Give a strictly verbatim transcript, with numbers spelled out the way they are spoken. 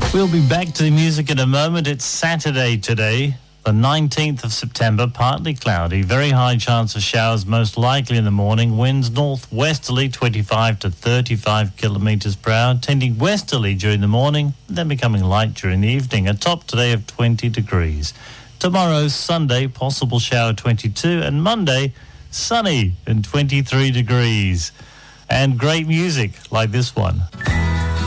We'll be back to the music in a moment. It's Saturday today, the nineteenth of September, partly cloudy, very high chance of showers, most likely in the morning. Winds northwesterly, twenty-five to thirty-five kilometres per hour, tending westerly during the morning, then becoming light during the evening. A top today of twenty degrees. Tomorrow, Sunday, possible shower twenty-two, and Monday, sunny and twenty-three degrees. And great music like this one.